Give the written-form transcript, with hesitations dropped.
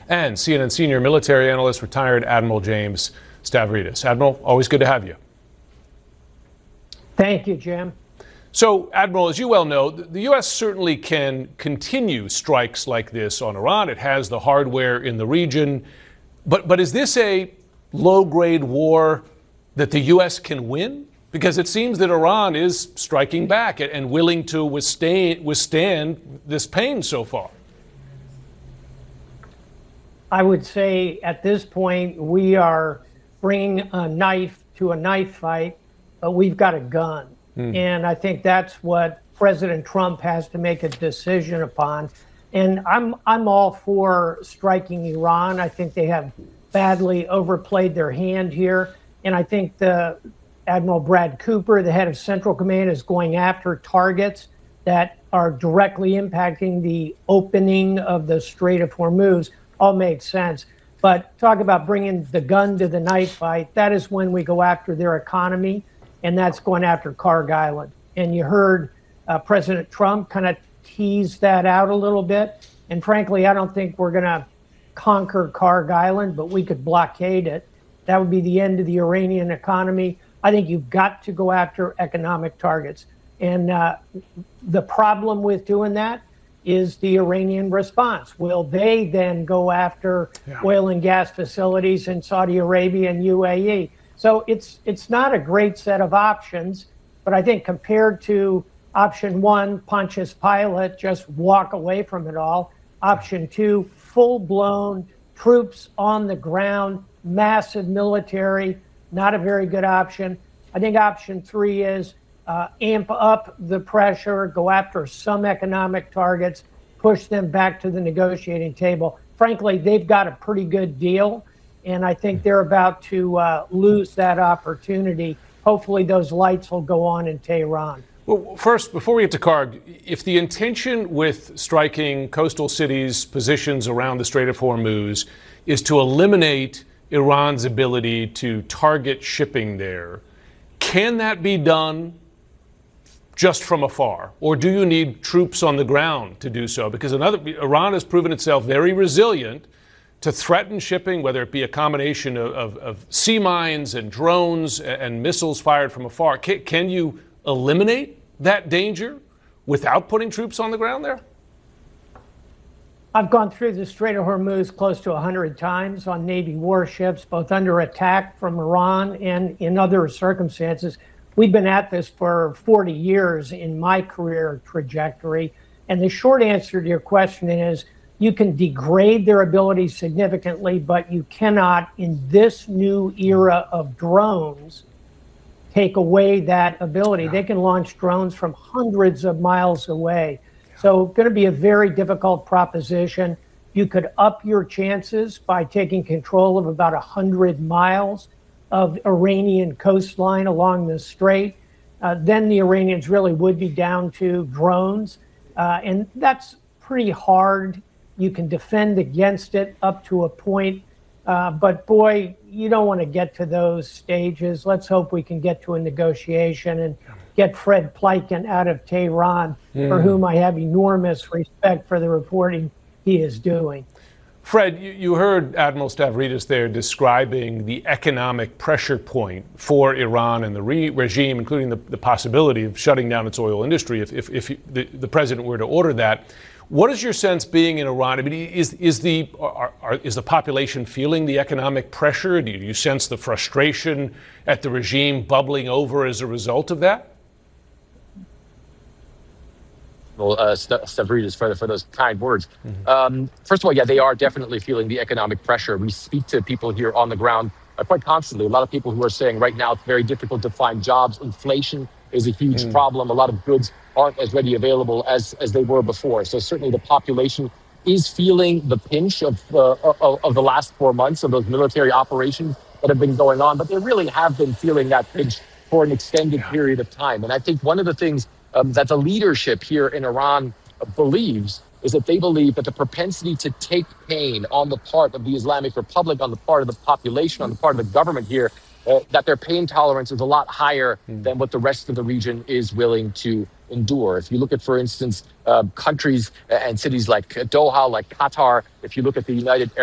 and CNN senior military analyst, retired Admiral James Stavridis. Admiral, always good to have you. Thank you, Jim. So, Admiral, as you well know, the U.S. certainly can continue strikes like this on Iran. It has the hardware in the region. But is this a low-grade war that the U.S. can win? Because it seems that Iran is striking back and willing to withstand this pain so far. I would say at this point we are bringing a knife to a knife fight, but we've got a gun. And I think that's what President Trump has to make a decision upon. And I'm all for striking Iran. I think they have badly overplayed their hand here. And I think the Admiral Brad Cooper, the head of Central Command, is going after targets that are directly impacting the opening of the Strait of Hormuz. All makes sense. But talk about bringing the gun to the knife fight. That is when we go after their economy, and that's going after Karg Island. And you heard President Trump kind of tease that out a little bit. And frankly, I don't think we're going to conquer Karg Island, but we could blockade it. That would be the end of the Iranian economy. I think you've got to go after economic targets. And the problem with doing that is the Iranian response. Will they then go after oil and gas facilities in Saudi Arabia and UAE? So it's not a great set of options, but I think compared to option one, Pontius Pilate, just walk away from it all. Option two, full-blown troops on the ground, massive military, not a very good option. I think option three is amp up the pressure, go after some economic targets, push them back to the negotiating table. Frankly, they've got a pretty good deal, and I think they're about to lose that opportunity. Hopefully those lights will go on in Tehran. Well, first, before we get to Karg, if the intention with striking coastal cities' positions around the Strait of Hormuz is to eliminate Iran's ability to target shipping there, can that be done just from afar? Or do you need troops on the ground to do so? Because Iran has proven itself very resilient to threaten shipping, whether it be a combination of sea mines and drones and missiles fired from afar. Can you eliminate that danger without putting troops on the ground there? I've gone through the Strait of Hormuz close to 100 times on Navy warships, both under attack from Iran and in other circumstances. We've been at this for 40 years in my career trajectory. And the short answer to your question is you can degrade their ability significantly, but you cannot, in this new era of drones, take away that ability. They can launch drones from hundreds of miles away. So going to be a very difficult proposition. You could up your chances by taking control of about 100 miles of Iranian coastline along the strait. Then the Iranians really would be down to drones. And that's pretty hard. You can defend against it up to a point. But boy, you don't want to get to those stages. Let's hope we can get to a negotiation and get Fred Pleitgen out of Tehran, for whom I have enormous respect for the reporting he is doing. Fred, you heard Admiral Stavridis there describing the economic pressure point for Iran and the regime, including the possibility of shutting down its oil industry if the president were to order that. What is your sense being in Iran? I mean, is the population feeling the economic pressure? Do you sense the frustration at the regime bubbling over as a result of that? Well, Stavridis, for those kind words. First of all, yeah, they are definitely feeling the economic pressure. We speak to people here on the ground quite constantly. A lot of people who are saying right now it's very difficult to find jobs. Inflation is a huge problem. A lot of goods aren't as readily available as they were before. So certainly the population is feeling the pinch of the last 4 months of those military operations that have been going on. But they really have been feeling that pinch for an extended period of time. And I think one of the things that the leadership here in Iran believes is that they believe that the propensity to take pain on the part of the Islamic Republic, on the part of the population, on the part of the government here, that their pain tolerance is a lot higher than what the rest of the region is willing to endure. If you look at, for instance, countries and cities like Doha, like Qatar, if you look at the United